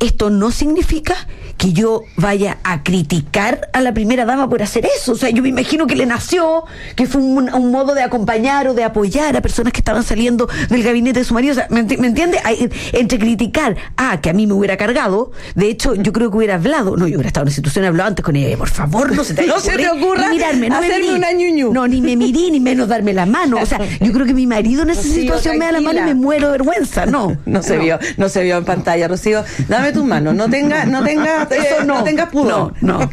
esto no significa que yo vaya a criticar a la primera dama por hacer eso. O sea, yo me imagino que le nació, que fue un modo de acompañar o de apoyar a personas que estaban saliendo del gabinete de su marido. O sea, ¿me entiende? Entre criticar que a mí me hubiera cargado, de hecho, yo creo que hubiera hablado, yo hubiera estado en la institución y hablado antes con ella, por favor, no se te ocurra mirarme, hacerme una ñuñu. No, ni me mirí, ni menos darme la mano. O sea, yo creo que mi marido en esa situación me da la mano y me muero de vergüenza. No se vio en pantalla, Rocío. Dame tus manos, no tengas pudor. No.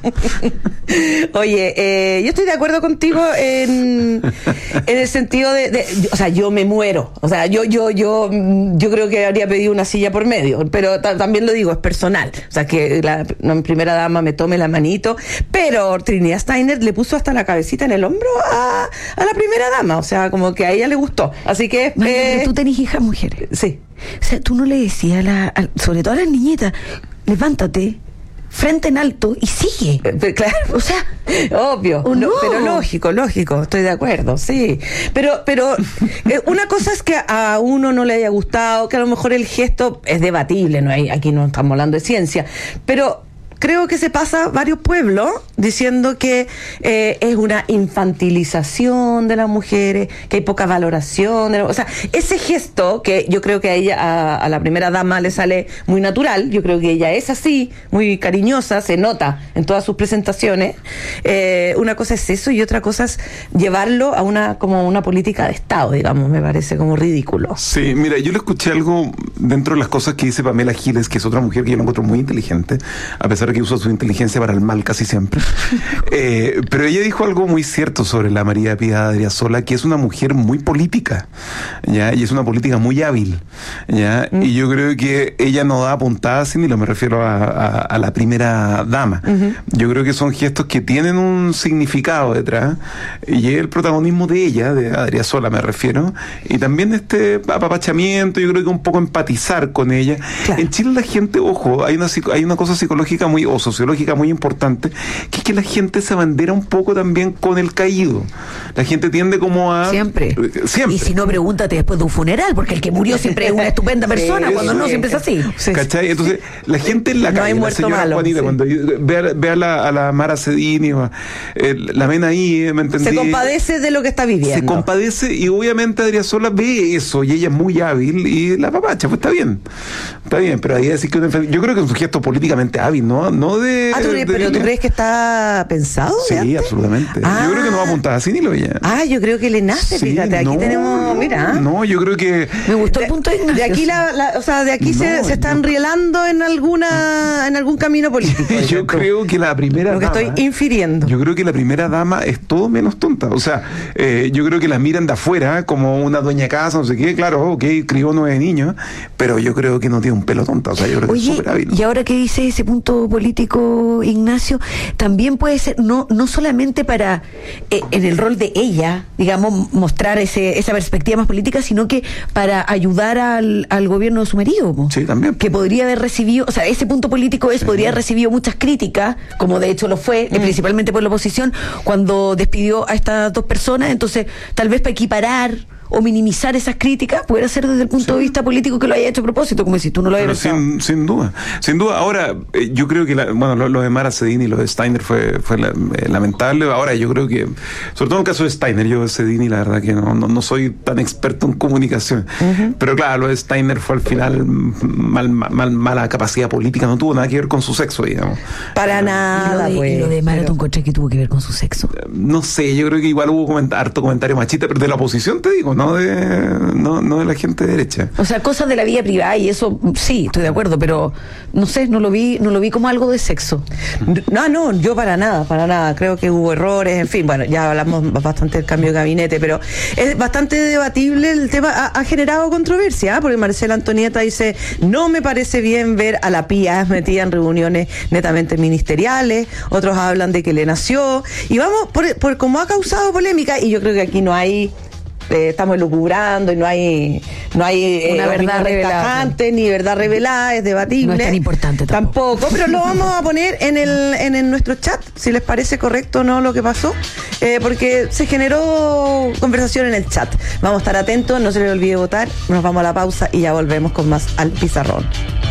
Oye, yo estoy de acuerdo contigo en el sentido de, o sea, yo me muero. O sea, yo creo que habría pedido una silla por medio, pero también lo digo, es personal. O sea, que la primera dama me tome la manito, pero Trinidad Steiner le puso hasta la cabecita en el hombro a la primera dama. O sea, como que a ella le gustó. Así que... Pero tú tenés hijas mujeres. Sí. O sea, tú no le decías, sobre todo a las niñitas, levántate, frente en alto y sigue. Claro, o sea, obvio, no. Pero lógico, estoy de acuerdo, sí. Pero una cosa es que a uno no le haya gustado, que a lo mejor el gesto es debatible, aquí no estamos hablando de ciencia, pero creo que se pasa varios pueblos diciendo que es una infantilización de las mujeres, que hay poca valoración. O sea, ese gesto que yo creo que a ella, a la primera dama, le sale muy natural. Yo creo que ella es así, muy cariñosa, se nota en todas sus presentaciones. Una cosa es eso y otra cosa es llevarlo a como una política de Estado, digamos. Me parece como ridículo. Sí, mira, yo le escuché algo dentro de las cosas que dice Pamela Giles, que es otra mujer que yo la encuentro muy inteligente, a pesar de que usa su inteligencia para el mal casi siempre. Pero ella dijo algo muy cierto sobre la María Piedad Adriasola, que es una mujer muy política, ¿ya? Y es una política muy hábil, ¿ya? Y yo creo que ella no da puntadas, ni lo me refiero a la primera dama. Yo creo que son gestos que tienen un significado detrás, y es el protagonismo de ella, de Adriasola me refiero, y también este apapachamiento, yo creo que un poco empatizar con ella. Claro. En Chile la gente, ojo, hay una cosa psicológica o sociológica muy importante, que es que la gente se abandera un poco también con el caído. La gente tiende como a... Siempre. Y si no, pregúntate después de un funeral, porque el que murió siempre es una estupenda persona, cuando no, siempre es así. ¿Cachai? Entonces, la gente en la calle, la señora malo, Juanita, cuando ve a la Mara Cedini, la ven ahí, ¿me entendí? Se compadece de lo que está viviendo. Se compadece, y obviamente Adriasola ve eso, y ella es muy hábil, y la papacha, pues está bien, pero ahí decir que yo creo que es un gesto políticamente hábil, ¿no? ¿Pero tú crees que está pensado? Sí, absolutamente. Yo creo que no va a apuntar así ni lo veía. Yo creo que le nace, sí, fíjate, aquí tenemos, mira. No, yo creo que... Me gustó el punto de Ignacio. De aquí de aquí se están rielando en algún camino político. Yo creo que la primera dama... Lo que estoy infiriendo. Yo creo que la primera dama es todo menos tonta. O sea, yo creo que la miran de afuera como una dueña casa, no sé qué. Claro, crió 9 niños, pero yo creo que no tiene un pelo tonta. O sea, yo creo que es súper hábil. Y ahora que dice ese punto político, Ignacio, también puede ser no solamente para en el rol de ella, digamos, mostrar esa perspectiva más política, sino que para ayudar al gobierno de su marido. Sí, también. Que podría haber recibido, o sea, ese punto político podría haber recibido muchas críticas, como de hecho lo fue, principalmente por la oposición, cuando despidió a estas 2 personas. Entonces, tal vez para equiparar o minimizar esas críticas, pudiera ser desde el punto de vista político que lo haya hecho a propósito, como si tú no lo hayas pensado. Sin duda. Ahora, yo creo que lo de Mara Cedini y lo de Steiner fue lamentable. Ahora, yo creo que, sobre todo en el caso de Steiner, yo de Cedini, la verdad que no soy tan experto en comunicación. Pero claro, lo de Steiner fue al final mala capacidad política, no tuvo nada que ver con su sexo, digamos. Para nada. ¿Y lo de Mara, tú encontrás que tuvo que ver con su sexo? No sé, yo creo que igual hubo harto comentario machista, pero de la oposición te digo, no de la gente de derecha. O sea, cosas de la vida privada, y eso sí, estoy de acuerdo, pero no sé, no lo vi como algo de sexo. No, yo para nada. Creo que hubo errores, en fin, bueno, ya hablamos bastante del cambio de gabinete, pero es bastante debatible el tema. Ha generado controversia, porque Marcela Antonieta dice: no me parece bien ver a la Pía metida en reuniones netamente ministeriales. Otros hablan de que le nació, y vamos por como ha causado polémica, y yo creo que aquí no hay... estamos elucubrando y no hay una verdad revelada, ni verdad revelada, es debatible. No es tan importante tampoco, pero lo vamos a poner en nuestro chat, si les parece correcto o no lo que pasó, porque se generó conversación en el chat. Vamos a estar atentos, no se les olvide votar. Nos vamos a la pausa y ya volvemos con más Al Pizarrón.